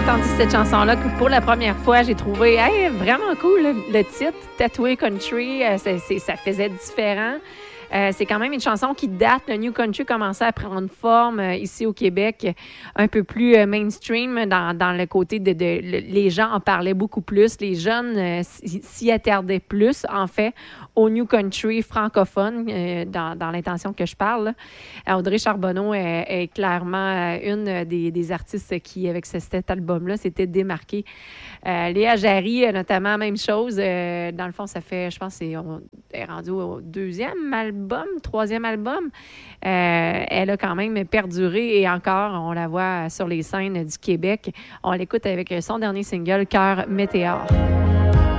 entendu cette chanson-là pour la première fois, j'ai trouvé vraiment cool le titre, Tatoué Country, ça faisait différent. C'est quand même une chanson qui date. Le New Country commençait à prendre forme ici au Québec, un peu plus mainstream dans le côté les gens en parlaient beaucoup plus. Les jeunes s'y attardaient plus, en fait, au New Country francophone, dans l'intention que je parle. Audrey Charbonneau est clairement une des artistes qui, avec cet album-là, s'était démarquée. Léa Jarry, notamment, même chose. Dans le fond, ça fait, je pense, on est rendu au troisième album. Elle a quand même perduré et encore, on la voit sur les scènes du Québec. On l'écoute avec son dernier single, Cœur Météore.